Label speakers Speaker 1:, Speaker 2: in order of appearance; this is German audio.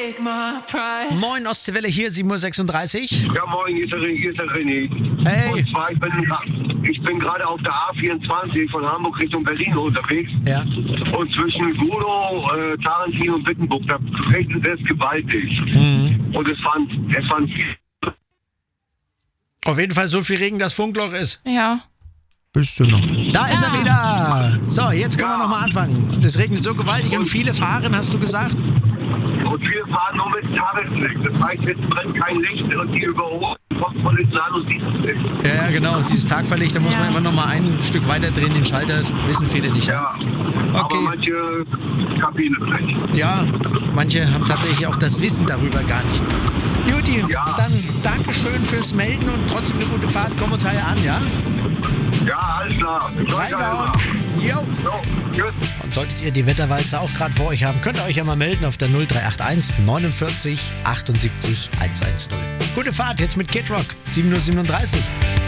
Speaker 1: Moin Ostseewelle hier, 7:36 Uhr.
Speaker 2: Ja, moin, hier ist der René.
Speaker 1: Hey.
Speaker 2: Und zwar, ich bin gerade auf der A24 von Hamburg Richtung Berlin unterwegs.
Speaker 1: Ja.
Speaker 2: Und zwischen Gudow, Tarentin und Wittenburg, da regnet es gewaltig. Und es waren viel.
Speaker 1: Auf jeden Fall so viel Regen, dass Funkloch ist.
Speaker 3: Ja.
Speaker 1: Bist du noch? Da ist er wieder. So, jetzt können wir nochmal anfangen. Es regnet so gewaltig und viele fahren, hast du gesagt?
Speaker 2: Und viele fahren nur mit Tageslicht. Das heißt, jetzt brennt kein Licht und die überholen kommt von den an und siehst es nicht.
Speaker 1: Ja, genau. Dieses Tagverlicht, da muss man immer nochmal ein Stück weiter drehen, den Schalter. Wissen viele nicht.
Speaker 2: Ja.
Speaker 1: Okay.
Speaker 2: Aber manche Kabine vielleicht.
Speaker 1: Ja, manche haben tatsächlich auch das Wissen darüber gar nicht. Juti,
Speaker 2: Ja.
Speaker 1: dann Dankeschön fürs Melden und trotzdem eine gute Fahrt. Komm uns heil an, ja?
Speaker 2: Ja, alles klar.
Speaker 1: Reingehauen. Jo.
Speaker 2: So, tschüss.
Speaker 1: Und solltet ihr die Wetterwalze auch gerade vor euch haben, könnt ihr euch ja mal melden auf der 0381 49 78 110. Gute Fahrt jetzt mit Kid Rock, 7:37 Uhr.